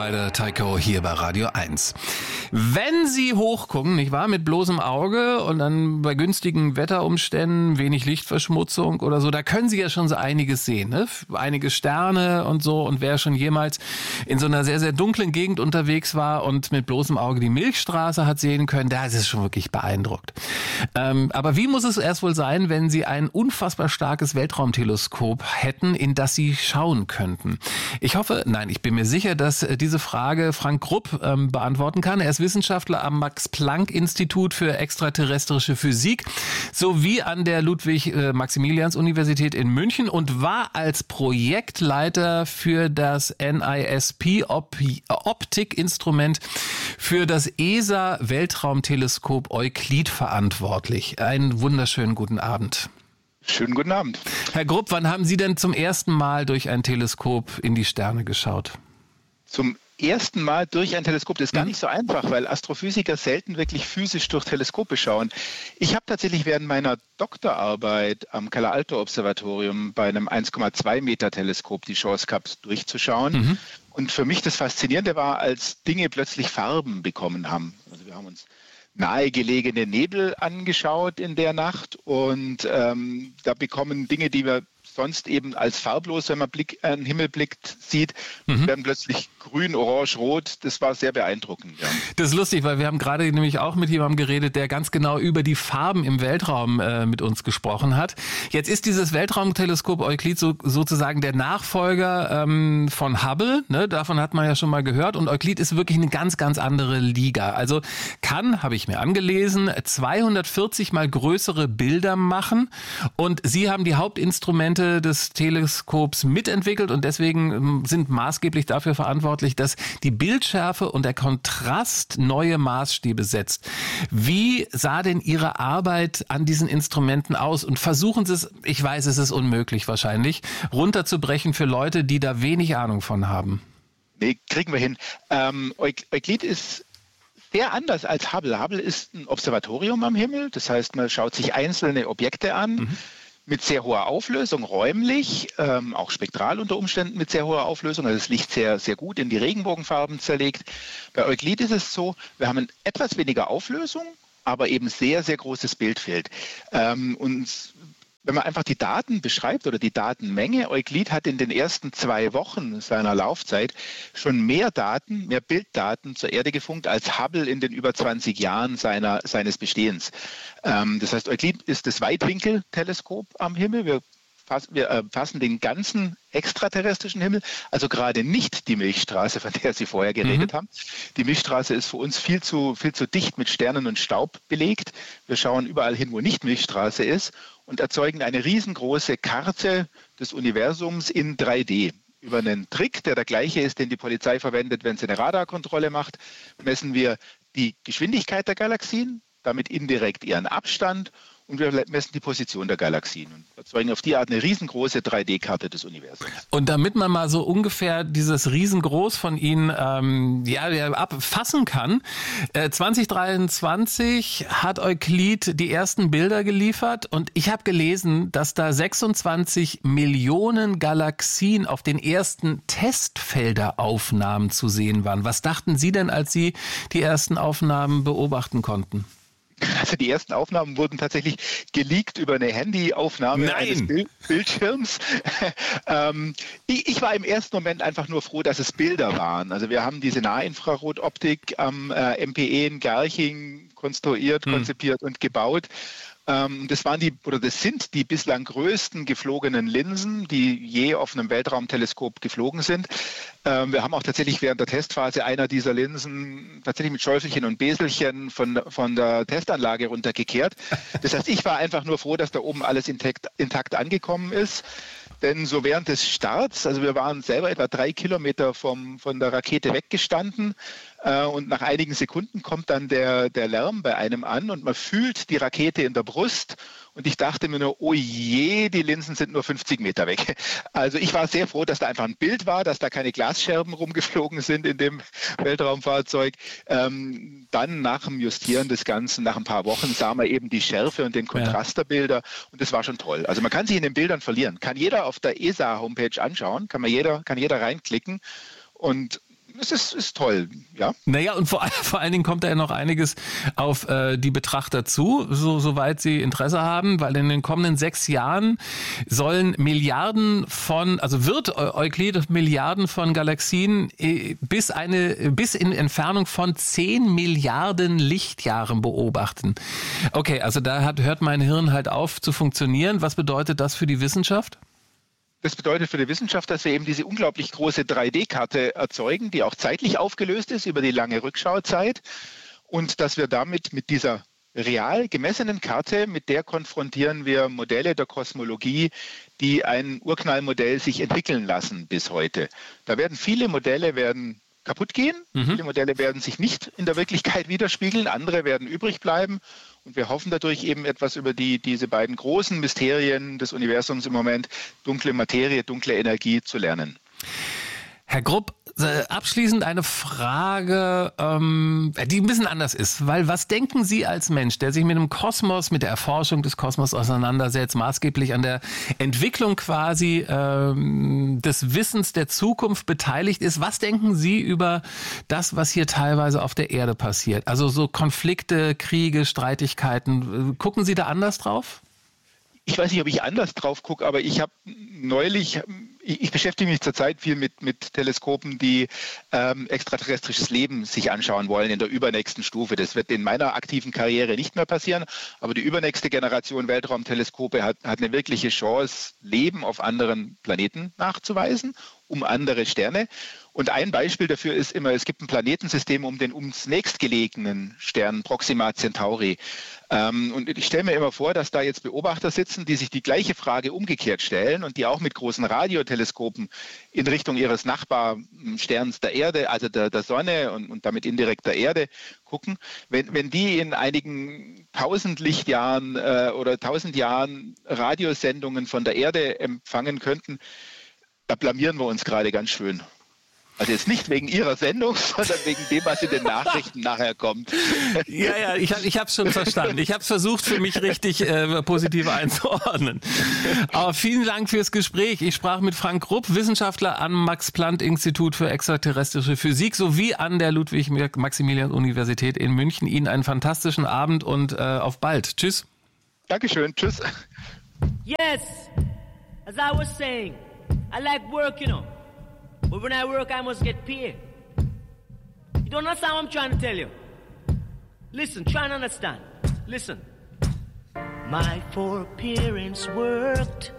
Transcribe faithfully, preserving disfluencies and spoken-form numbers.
Insider Tycho hier bei Radio eins. Wenn Sie hochgucken, nicht wahr, mit bloßem Auge und dann bei günstigen Wetterumständen, wenig Lichtverschmutzung oder so, da können Sie ja schon so einiges sehen, ne? Einige Sterne und so. Und wer schon jemals in so einer sehr, sehr dunklen Gegend unterwegs war und mit bloßem Auge die Milchstraße hat sehen können, da ist es schon wirklich beeindruckt. Ähm, aber wie muss es erst wohl sein, wenn Sie ein unfassbar starkes Weltraumteleskop hätten, in das Sie schauen könnten? Ich hoffe, nein, ich bin mir sicher, dass diese Frage Frank Grupp ähm, beantworten kann. Er ist Wissenschaftler am Max-Planck-Institut für extraterrestrische Physik sowie an der Ludwig-Maximilians-Universität in München und war als Projektleiter für das N I S P-Optikinstrument für das E S A-Weltraumteleskop Euklid verantwortlich. Einen wunderschönen guten Abend. Schönen guten Abend. Herr Grupp, wann haben Sie denn zum ersten Mal durch ein Teleskop in die Sterne geschaut? Zum ersten Mal durch ein Teleskop, das ist gar nicht so einfach, weil Astrophysiker selten wirklich physisch durch Teleskope schauen. Ich habe tatsächlich während meiner Doktorarbeit am Calar-Alto-Observatorium bei einem eins Komma zwei Meter Teleskop die Chance gehabt, durchzuschauen. Mhm. Und für mich das Faszinierende war, als Dinge plötzlich Farben bekommen haben. Also wir haben uns nahegelegene Nebel angeschaut in der Nacht und ähm, da bekommen Dinge, die wir sonst eben als farblos, wenn man Blick, an den Himmel blickt, sieht, mhm. werden plötzlich grün, orange, rot. Das war sehr beeindruckend. Ja. Das ist lustig, weil wir haben gerade nämlich auch mit jemandem geredet, der ganz genau über die Farben im Weltraum äh, mit uns gesprochen hat. Jetzt ist dieses Weltraumteleskop Euklid so, sozusagen der Nachfolger ähm, von Hubble. Ne? Davon hat man ja schon mal gehört. Und Euklid ist wirklich eine ganz, ganz andere Liga. Also kann, habe ich mir angelesen, zweihundertvierzig mal größere Bilder machen. Und Sie haben die Hauptinstrumente des Teleskops mitentwickelt und deswegen sind maßgeblich dafür verantwortlich, dass die Bildschärfe und der Kontrast neue Maßstäbe setzt. Wie sah denn Ihre Arbeit an diesen Instrumenten aus? Und versuchen Sie es, ich weiß, es ist unmöglich wahrscheinlich, runterzubrechen für Leute, die da wenig Ahnung von haben. Nee, kriegen wir hin. Ähm, Euklid ist sehr anders als Hubble. Hubble ist ein Observatorium am Himmel, das heißt, man schaut sich einzelne Objekte an, mhm. mit sehr hoher Auflösung, räumlich, ähm, auch spektral unter Umständen mit sehr hoher Auflösung. Also das Licht sehr, sehr gut in die Regenbogenfarben zerlegt. Bei Euklid ist es so, wir haben etwas weniger Auflösung, aber eben sehr, sehr großes Bildfeld. Ähm, und wenn man einfach die Daten beschreibt oder die Datenmenge, Euklid hat in den ersten zwei Wochen seiner Laufzeit schon mehr Daten, mehr Bilddaten zur Erde gefunkt als Hubble in den über zwanzig Jahren seiner, seines Bestehens. Ähm, das heißt, Euklid ist das Weitwinkelteleskop am Himmel. Wir fassen, wir äh, fassen den ganzen extraterrestrischen Himmel, also gerade nicht die Milchstraße, von der Sie vorher geredet mhm. haben. Die Milchstraße ist für uns viel zu, viel zu dicht mit Sternen und Staub belegt. Wir schauen überall hin, wo nicht Milchstraße ist und erzeugen eine riesengroße Karte des Universums in drei D. Über einen Trick, der der gleiche ist, den die Polizei verwendet, wenn sie eine Radarkontrolle macht, messen wir die Geschwindigkeit der Galaxien, damit indirekt ihren Abstand und wir messen die Position der Galaxien und erzeugen auf die Art eine riesengroße drei D-Karte des Universums. Und damit man mal so ungefähr dieses Riesengroß von Ihnen ähm, ja, abfassen kann, äh, zwanzig dreiundzwanzig hat Euklid die ersten Bilder geliefert und ich habe gelesen, dass da sechsundzwanzig Millionen Galaxien auf den ersten Testfelderaufnahmen zu sehen waren. Was dachten Sie denn, als Sie die ersten Aufnahmen beobachten konnten? Also die ersten Aufnahmen wurden tatsächlich geleakt über eine Handyaufnahme Nein. eines Bild- Bildschirms. ähm, ich, ich war im ersten Moment einfach nur froh, dass es Bilder waren. Also wir haben diese Nahinfrarotoptik am äh, M P E in Garching konstruiert, hm. konzipiert und gebaut. Das waren die, oder das sind die bislang größten geflogenen Linsen, die je auf einem Weltraumteleskop geflogen sind. Wir haben auch tatsächlich während der Testphase einer dieser Linsen tatsächlich mit Schäufelchen und Beselchen von, von der Testanlage runtergekehrt. Das heißt, ich war einfach nur froh, dass da oben alles intakt, intakt angekommen ist. Denn so während des Starts, also wir waren selber etwa drei Kilometer vom, von der Rakete weggestanden äh, und nach einigen Sekunden kommt dann der, der Lärm bei einem an und man fühlt die Rakete in der Brust und ich dachte mir nur, oh je, die Linsen sind nur fünfzig Meter weg. Also ich war sehr froh, dass da einfach ein Bild war, dass da keine Glasscherben rumgeflogen sind in dem Weltraumfahrzeug. Ähm, dann nach dem Justieren des Ganzen, nach ein paar Wochen, sah man eben die Schärfe und den Kontrast der Bilder und das war schon toll. Also man kann sich in den Bildern verlieren. Kann jeder auf der E S A-Homepage anschauen, kann man jeder, kann jeder reinklicken und es ist, ist toll, ja. Naja, und vor, vor allen Dingen kommt da ja noch einiges auf äh, die Betrachter zu, so, soweit sie Interesse haben, weil in den kommenden sechs Jahren sollen Milliarden von, also wird Euklid Milliarden von Galaxien äh, bis eine, bis in Entfernung von zehn Milliarden Lichtjahren beobachten. Okay, also da hat, hört mein Hirn halt auf zu funktionieren. Was bedeutet das für die Wissenschaft? Das bedeutet für die Wissenschaft, dass wir eben diese unglaublich große drei D-Karte erzeugen, die auch zeitlich aufgelöst ist über die lange Rückschauzeit und dass wir damit mit dieser real gemessenen Karte, mit der konfrontieren wir Modelle der Kosmologie, die ein Urknallmodell sich entwickeln lassen bis heute. Da werden viele Modelle werden kaputt gehen, mhm. viele Modelle werden sich nicht in der Wirklichkeit widerspiegeln, andere werden übrig bleiben. Und wir hoffen dadurch eben etwas über die, diese beiden großen Mysterien des Universums im Moment, dunkle Materie, dunkle Energie, zu lernen. Herr Grupp, abschließend eine Frage, ähm, die ein bisschen anders ist. Weil was denken Sie als Mensch, der sich mit dem Kosmos, mit der Erforschung des Kosmos auseinandersetzt, maßgeblich an der Entwicklung quasi ähm, des Wissens der Zukunft beteiligt ist, was denken Sie über das, was hier teilweise auf der Erde passiert? Also so Konflikte, Kriege, Streitigkeiten. Gucken Sie da anders drauf? Ich weiß nicht, ob ich anders drauf gucke, aber ich habe neulich, ich, ich beschäftige mich zurzeit viel mit, mit Teleskopen, die ähm, extraterrestrisches Leben sich anschauen wollen in der übernächsten Stufe. Das wird in meiner aktiven Karriere nicht mehr passieren, aber die übernächste Generation Weltraumteleskope hat, hat eine wirkliche Chance, Leben auf anderen Planeten nachzuweisen, um andere Sterne. Und ein Beispiel dafür ist immer, es gibt ein Planetensystem um den ums nächstgelegenen Stern Proxima Centauri. Ähm, und ich stelle mir immer vor, dass da jetzt Beobachter sitzen, die sich die gleiche Frage umgekehrt stellen und die auch mit großen Radioteleskopen in Richtung ihres Nachbarsterns der Erde, also der, der Sonne und, und damit indirekt der Erde gucken. Wenn, wenn die in einigen tausend Lichtjahren äh, oder tausend Jahren Radiosendungen von der Erde empfangen könnten, da blamieren wir uns gerade ganz schön. Also jetzt nicht wegen Ihrer Sendung, sondern wegen dem, was in den Nachrichten nachher kommt. Ja, ja, ich habe ich habe es schon verstanden. Ich habe es versucht, für mich richtig äh, positiv einzuordnen. Aber vielen Dank fürs Gespräch. Ich sprach mit Frank Grupp, Wissenschaftler am Max-Planck-Institut für extraterrestrische Physik sowie an der Ludwig-Maximilians-Universität in München. Ihnen einen fantastischen Abend und äh, auf bald. Tschüss. Dankeschön. Tschüss. Yes, as I was saying, I like work, you know. But when I work, I must get paid. You don't understand what I'm trying to tell you? Listen, try and understand. Listen. My four parents worked